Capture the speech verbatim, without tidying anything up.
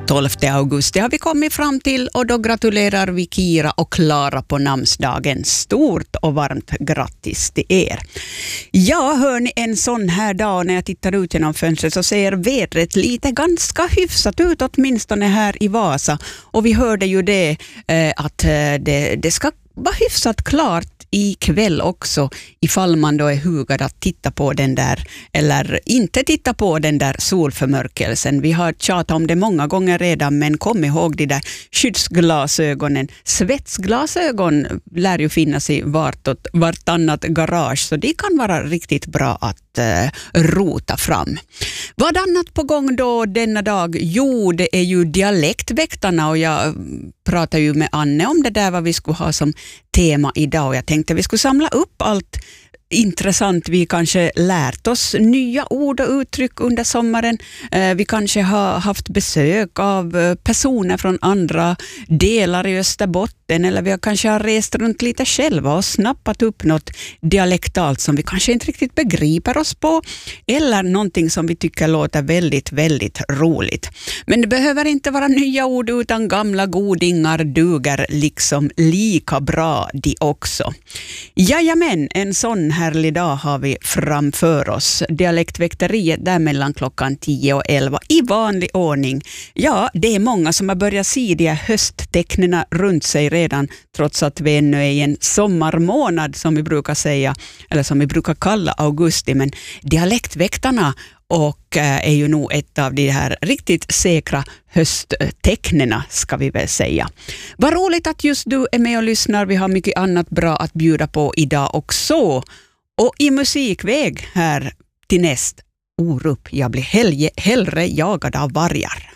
tolfte augusti har vi kommit fram till och då gratulerar vi Kira och Klara på namnsdagen. Stort och varmt grattis till er. Ja, hör ni, en sån här dag när jag tittar ut genom fönstret så ser vädret lite ganska hyfsat ut, åtminstone här i Vasa. Och vi hörde ju det eh, att det, det ska vara hyfsat klart ikväll också, ifall man då är hugad att titta på den där eller inte titta på den där solförmörkelsen. Vi har tjatat om det många gånger redan, men kom ihåg de där skyddsglasögonen. Svetsglasögon lär ju finnas i vartåt, vartannat garage, så det kan vara riktigt bra att eh, rota fram. Vad annat på gång då denna dag? Jo, det är ju dialektväktarna och jag pratar ju med Anne om det där vad vi skulle ha som tema idag, och jag tänkte vi skulle samla upp allt intressant vi kanske lärt oss, nya ord och uttryck under sommaren. Vi kanske har haft besök av personer från andra delar i Österbotten, eller vi har kanske har rest runt lite själva och snappat upp något dialektalt som vi kanske inte riktigt begriper oss på, eller någonting som vi tycker låter väldigt, väldigt roligt. Men det behöver inte vara nya ord, utan gamla godingar duger liksom lika bra de också. Jajamän, en sån härlig dag har vi framför oss. Dialektväkteriet där mellan klockan tio och elva i vanlig ordning. Ja, det är många som har börjat se de hösttecknena runt sig redan, trots att vi ännu är i en sommarmånad som vi brukar säga, eller som vi brukar kalla augusti. Men dialektväktarna och är ju nog ett av de här riktigt säkra hösttecknena, ska vi väl säga. Vad roligt att just du är med och lyssnar. Vi har mycket annat bra att bjuda på idag också. Och i musikväg här till näst, Orup, jag blir hellre jagad av vargar.